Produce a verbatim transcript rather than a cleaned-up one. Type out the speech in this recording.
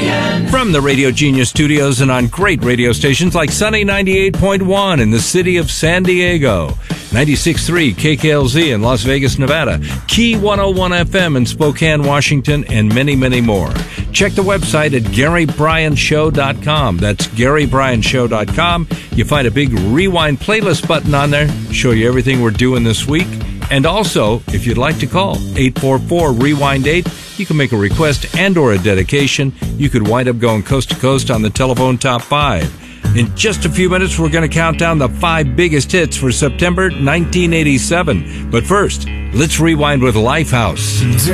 N. From the Radio Genius studios and on great radio stations like Sunny ninety-eight point one in the city of San Diego, ninety-six point three K K L Z in Las Vegas, Nevada, Key one oh one F M in Spokane, Washington, and many, many more. Check the website at Gary Bryan Show dot com. That's Gary Bryan Show dot com. You find a big rewind playlist button on there, show you everything we're doing this week. And also, if you'd like to call eight four four rewind eight, you can make a request and or a dedication. You could wind up going coast to coast on the telephone top five. In just a few minutes, we're going to count down the five biggest hits for September nineteen eighty-seven. But first, let's rewind with Lifehouse.